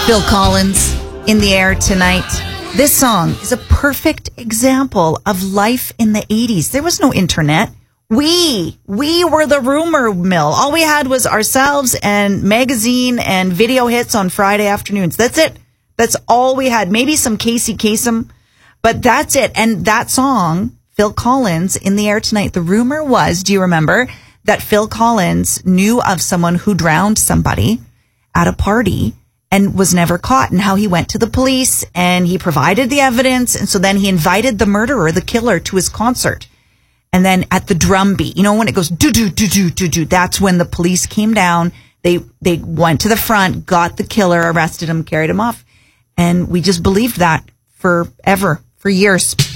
Phil Collins, In the Air Tonight. This song is a perfect example of life in the 80s. There was no internet. We were the rumor mill. All we had was ourselves and magazine and video hits on Friday afternoons. That's it. That's all we had. Maybe some Casey Kasem, but that's it. And that song, Phil Collins, In the Air Tonight, the rumor was, do you remember, that Phil Collins knew of someone who drowned somebody at a party and was never caught, and how he went to the police and he provided the evidence. And so then he invited the murderer, the killer, to his concert. And then at the drum beat, when it goes do, that's when the police came down. They went to the front, got the killer, arrested him, carried him off. And we just believed that forever, for years.